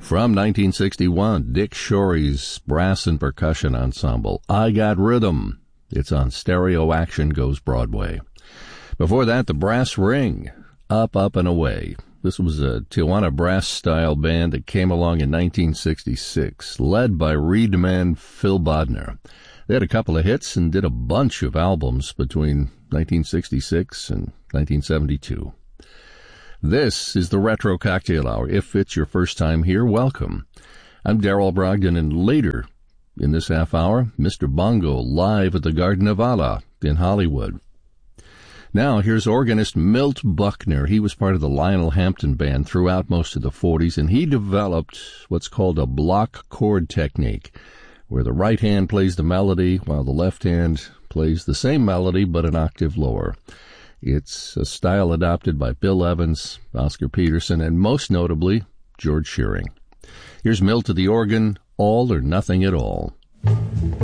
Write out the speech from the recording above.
From 1961, Dick Shorey's Brass and Percussion Ensemble, I Got Rhythm. It's on Stereo Action Goes Broadway. Before that, the Brass Ring, Up, Up, and Away. This was a Tijuana brass-style band that came along in 1966, led by Reed man Phil Bodner. They had a couple of hits and did a bunch of albums between 1966 and 1972. This is the Retro Cocktail Hour. If it's your first time here, welcome. I'm Darrell Brogdon, and later in this half hour, Mr. Bongo live at the Garden of Allah in Hollywood. Now, here's organist Milt Buckner. He was part of the Lionel Hampton Band throughout most of the 40s, and he developed what's called a block chord technique, where the right hand plays the melody while the left hand plays the same melody but an octave lower. It's a style adopted by Bill Evans, Oscar Peterson, and most notably, George Shearing. Here's Milt to the organ, All or Nothing at All.